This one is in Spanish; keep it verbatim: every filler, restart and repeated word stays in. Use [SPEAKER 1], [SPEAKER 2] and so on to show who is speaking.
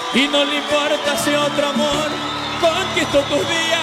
[SPEAKER 1] Y no le importa si otro amor conquistó tus días.